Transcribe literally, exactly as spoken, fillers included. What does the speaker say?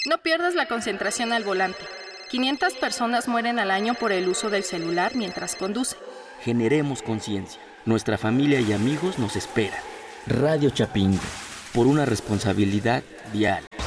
No pierdas la concentración al volante. quinientas personas mueren al año por el uso del celular mientras conducen. Generemos conciencia. Nuestra familia y amigos nos esperan. Radio Chapingo, por una responsabilidad vial.